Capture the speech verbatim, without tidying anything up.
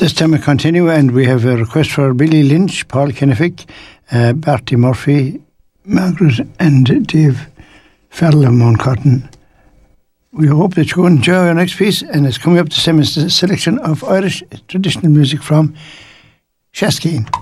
this time we continue, and we have a request for Billy Lynch, Paul Kennefic, uh, Bertie Murphy, Margaret and Dave Farrell of Mount Cotton. We hope that you will enjoy our next piece, and it's coming up the same as the selection of Irish traditional music from Shaskeen.